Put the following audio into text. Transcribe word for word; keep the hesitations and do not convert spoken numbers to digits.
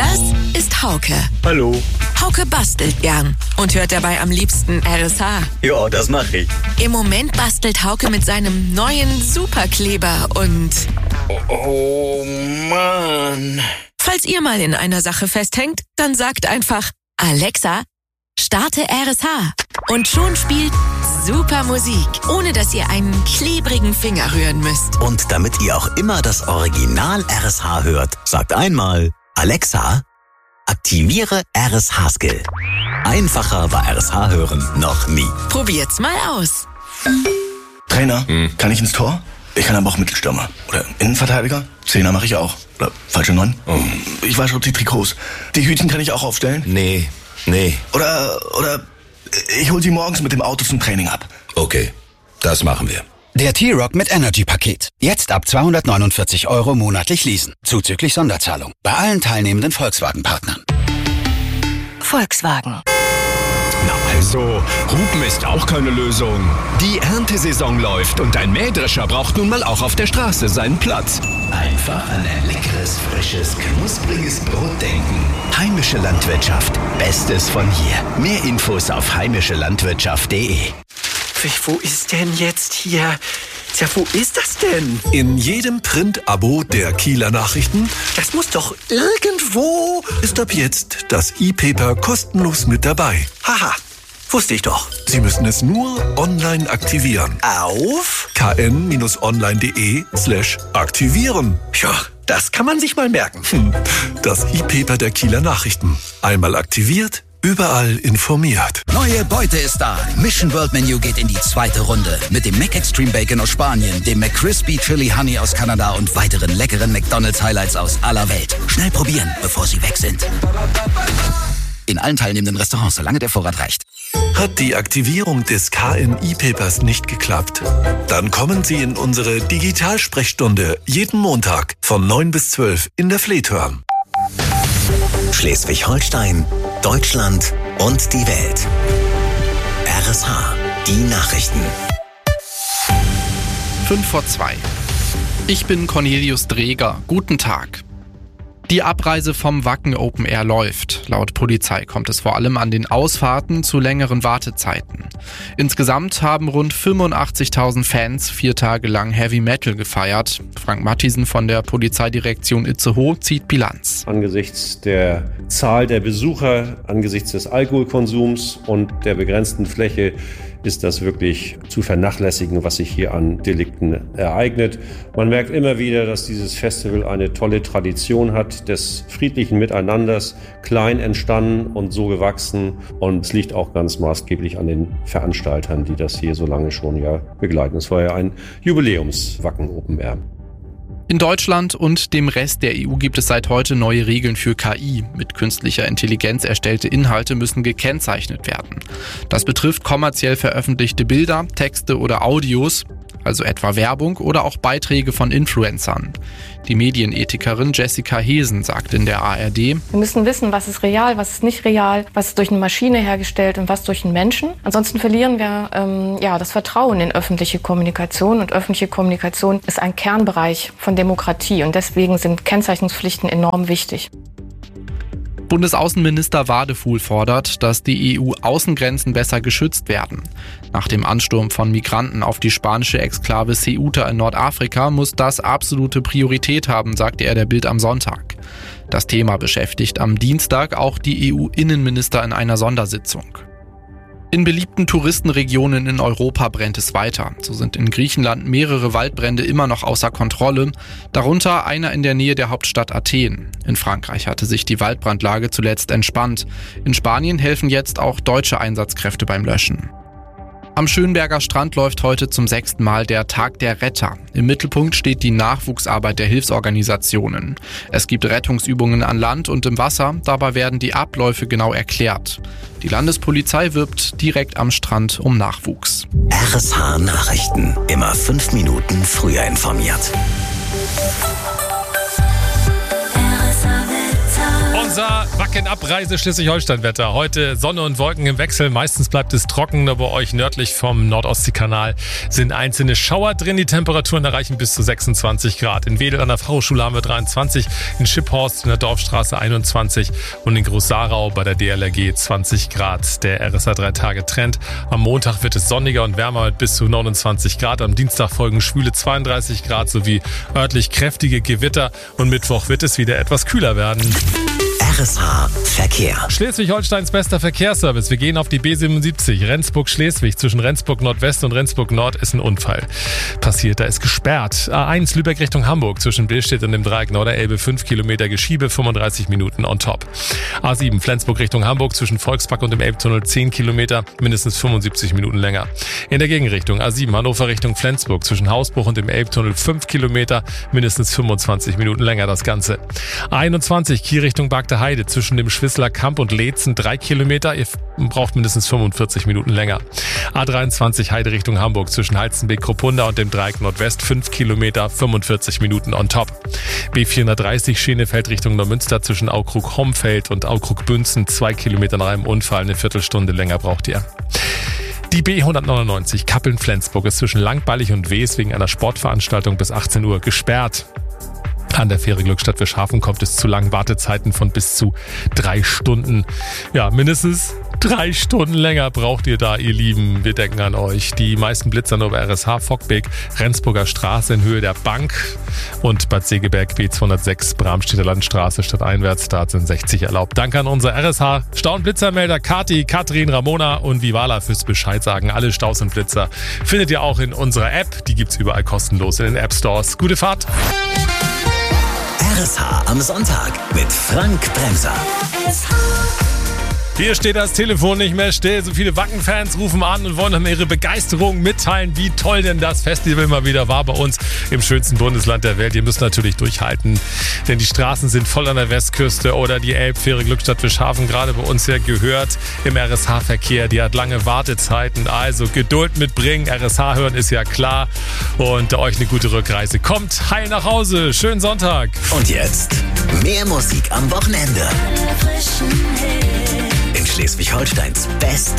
Das ist Hauke. Hallo. Hauke bastelt gern und hört dabei am liebsten R S H. Ja, das mache ich. Im Moment bastelt Hauke mit seinem neuen Superkleber und... Oh, oh Mann. Falls ihr mal in einer Sache festhängt, dann sagt einfach: Alexa, starte R S H. Und schon spielt super Musik, ohne dass ihr einen klebrigen Finger rühren müsst. Und damit ihr auch immer das Original R S H hört, sagt einmal: Alexa, aktiviere R S H-Skill. Einfacher war R S H hören noch nie. Probiert's mal aus. Trainer, hm. kann ich ins Tor? Ich kann aber auch Mittelstürmer. Oder Innenverteidiger? Zehner mache ich auch. Oder falsche Neun? Oh. Ich wasche die Trikots. Die Hütchen kann ich auch aufstellen? Nee, nee. Oder, oder ich hol sie morgens mit dem Auto zum Training ab. Okay, das machen wir. Der T-Rock mit Energy-Paket. Jetzt ab zweihundertneunundvierzig Euro monatlich leasen. Zuzüglich Sonderzahlung. Bei allen teilnehmenden Volkswagen-Partnern. Volkswagen. Na also, Hupen ist auch keine Lösung. Die Erntesaison läuft und ein Mähdrescher braucht nun mal auch auf der Straße seinen Platz. Einfach an ein leckeres, frisches, knuspriges Brot denken. Heimische Landwirtschaft. Bestes von hier. Mehr Infos auf heimische landwirtschaft punkt de. Wo ist denn jetzt hier? Ja, wo ist das denn? In jedem Print-Abo der Kieler Nachrichten. Das muss doch irgendwo... Ist ab jetzt das E-Paper kostenlos mit dabei. Haha, wusste ich doch. Sie müssen es nur online aktivieren. Auf? kn-online.de slash aktivieren. Ja, das kann man sich mal merken. Hm. Das E-Paper der Kieler Nachrichten. Einmal aktiviert, überall informiert. Neue Beute ist da. Mission World Menu geht in die zweite Runde. Mit dem McExtreme Bacon aus Spanien, dem McCrispy Chili Honey aus Kanada und weiteren leckeren McDonald's Highlights aus aller Welt. Schnell probieren, bevor sie weg sind. In allen teilnehmenden Restaurants, solange der Vorrat reicht. Hat die Aktivierung des K N I-Papers nicht geklappt? Dann kommen Sie in unsere Digitalsprechstunde jeden Montag von neun bis zwölf in der Fleethörn. Schleswig-Holstein, Deutschland und die Welt. R S H, die Nachrichten. Fünf vor zwei. Ich bin Cornelius Dreger. Guten Tag. Die Abreise vom Wacken Open Air läuft. Laut Polizei kommt es vor allem an den Ausfahrten zu längeren Wartezeiten. Insgesamt haben rund fünfundachtzigtausend Fans vier Tage lang Heavy Metal gefeiert. Frank Matthiesen von der Polizeidirektion Itzehoe zieht Bilanz. Angesichts der Zahl der Besucher, angesichts des Alkoholkonsums und der begrenzten Fläche ist das wirklich zu vernachlässigen, was sich hier an Delikten ereignet. Man merkt immer wieder, dass dieses Festival eine tolle Tradition hat des friedlichen Miteinanders, klein entstanden und so gewachsen. Und es liegt auch ganz maßgeblich an den Veranstaltern, die das hier so lange schon ja begleiten. Es war ja ein Jubiläums-Wacken Open Air. In Deutschland und dem Rest der E U gibt es seit heute neue Regeln für K I. Mit künstlicher Intelligenz erstellte Inhalte müssen gekennzeichnet werden. Das betrifft kommerziell veröffentlichte Bilder, Texte oder Audios, also etwa Werbung oder auch Beiträge von Influencern. Die Medienethikerin Jessica Hesen sagt in der A R D: Wir müssen wissen, was ist real, was ist nicht real, was ist durch eine Maschine hergestellt und was durch einen Menschen. Ansonsten verlieren wir ähm, ja, das Vertrauen in öffentliche Kommunikation. Und öffentliche Kommunikation ist ein Kernbereich von Demokratie. Und deswegen sind Kennzeichnungspflichten enorm wichtig. Bundesaußenminister Wadefuhl fordert, dass die E U-Außengrenzen besser geschützt werden. Nach dem Ansturm von Migranten auf die spanische Exklave Ceuta in Nordafrika muss das absolute Priorität haben, sagte er der Bild am Sonntag. Das Thema beschäftigt am Dienstag auch die E U-Innenminister in einer Sondersitzung. In beliebten Touristenregionen in Europa brennt es weiter. So sind in Griechenland mehrere Waldbrände immer noch außer Kontrolle, darunter einer in der Nähe der Hauptstadt Athen. In Frankreich hatte sich die Waldbrandlage zuletzt entspannt. In Spanien helfen jetzt auch deutsche Einsatzkräfte beim Löschen. Am Schönberger Strand läuft heute zum sechsten Mal der Tag der Retter. Im Mittelpunkt steht die Nachwuchsarbeit der Hilfsorganisationen. Es gibt Rettungsübungen an Land und im Wasser, dabei werden die Abläufe genau erklärt. Die Landespolizei wirbt direkt am Strand um Nachwuchs. R S H Nachrichten, immer fünf Minuten früher informiert. Unser Wacken Wochenabreise Schleswig-Holstein-Wetter. Heute Sonne und Wolken im Wechsel. Meistens bleibt es trocken, aber bei euch nördlich vom Nordostseekanal sind einzelne Schauer drin. Die Temperaturen erreichen bis zu sechsundzwanzig Grad. In Wedel an der Fachhochschule haben wir dreiundzwanzig, in Schipphorst in der Dorfstraße einundzwanzig und in Groß-Sarau bei der D L R G zwanzig Grad. Der R S A drei Tage Trend. Am Montag wird es sonniger und wärmer mit bis zu neunundzwanzig Grad. Am Dienstag folgen schwüle zweiunddreißig Grad sowie örtlich kräftige Gewitter. Und Mittwoch wird es wieder etwas kühler werden. R S H Verkehr. Schleswig-Holsteins bester Verkehrsservice. Wir gehen auf die B siebenundsiebzig. Rendsburg-Schleswig. Zwischen Rendsburg Nordwest und Rendsburg Nord ist ein Unfall passiert. Da ist gesperrt. A eins Lübeck Richtung Hamburg. Zwischen Billstedt und dem Dreieck Norderelbe fünf Kilometer Geschiebe, fünfunddreißig Minuten on top. A sieben Flensburg Richtung Hamburg. Zwischen Volkspark und dem Elbtunnel zehn Kilometer, mindestens fünfundsiebzig Minuten länger. In der Gegenrichtung A sieben Hannover Richtung Flensburg. Zwischen Hausbruch und dem Elbtunnel fünf Kilometer, mindestens fünfundzwanzig Minuten länger das Ganze. A einundzwanzig Kiel Richtung Bagde Heide. Zwischen dem Schwissler Kamp und Leetzen drei Kilometer. Ihr braucht mindestens fünfundvierzig Minuten länger. A dreiundzwanzig Heide Richtung Hamburg. Zwischen Halstenbeck-Kruppunda und dem Dreieck Nordwest fünf Kilometer, fünfundvierzig Minuten on top. B vierhundertdreißig Schenefeld Richtung Neumünster. Zwischen Aukrug-Homfeld und Aukrug-Bünzen zwei Kilometer nach einem Unfall. Eine Viertelstunde länger braucht ihr. Die B hundertneunundneunzig Kappeln-Flensburg ist zwischen Langballig und Wees wegen einer Sportveranstaltung bis achtzehn Uhr gesperrt. An der Fähre Glückstadt Fischhafen kommt es zu langen Wartezeiten von bis zu drei Stunden. Ja, mindestens drei Stunden länger braucht ihr da, ihr Lieben. Wir denken an euch. Die meisten Blitzer nur bei R S H, Fockbeck, Rendsburger Straße in Höhe der Bank und Bad Segeberg B zweihundertsechs, Bramstedter Landstraße stadteinwärts. Da sind sechzig erlaubt. Danke an unser R S H Stau- und Blitzermelder Kati, Katrin, Ramona und Vivala fürs Bescheid sagen. Alle Staus und Blitzer findet ihr auch in unserer App. Die gibt's überall kostenlos in den App Stores. Gute Fahrt! R S H am Sonntag mit Frank Bremser. Hier steht das Telefon nicht mehr still. So viele Wacken-Fans rufen an und wollen noch ihre Begeisterung mitteilen, wie toll denn das Festival mal wieder war bei uns im schönsten Bundesland der Welt. Ihr müsst natürlich durchhalten, denn die Straßen sind voll an der Westküste oder die Elbfähre Glückstadt Fischhafen, gerade bei uns ja gehört im R S H-Verkehr. Die hat lange Wartezeiten, also Geduld mitbringen. R S H hören ist ja klar und euch eine gute Rückreise. Kommt heil nach Hause. Schönen Sonntag. Und jetzt mehr Musik am Wochenende. In Schleswig-Holsteins Best